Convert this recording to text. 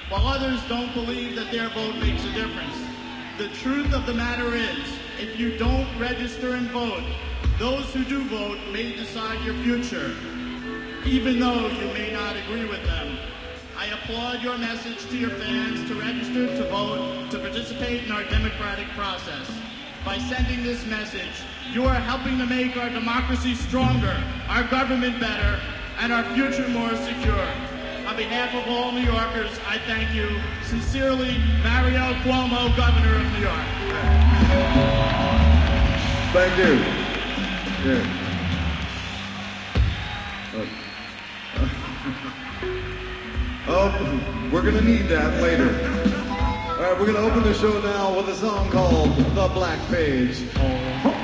while others don't believe that their vote makes a difference. The truth of the matter is, if you don't register and vote, those who do vote may decide your future, even though you may not agree with them. I applaud your message to your fans to register, to vote, to participate in our democratic process. By sending this message, you are helping to make our democracy stronger, our government better, and our future more secure. On behalf of all New Yorkers, I thank you. Sincerely, Mario Cuomo, Governor of New York. Thank you. Yeah. Oh, we're going to need that later. All right, we're going to open the show now with a song called The Black Page.